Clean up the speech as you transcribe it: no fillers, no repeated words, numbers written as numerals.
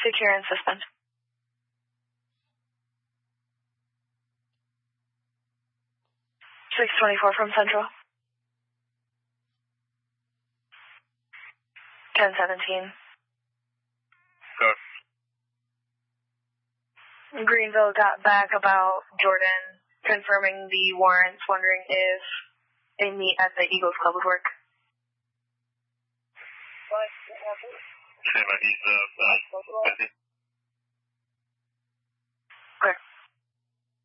Secure and suspend. 624 from Central. 1017. Go. Greenville got back about Jordan confirming the warrants, wondering if a meet at the Eagles Club would work. Same, he's,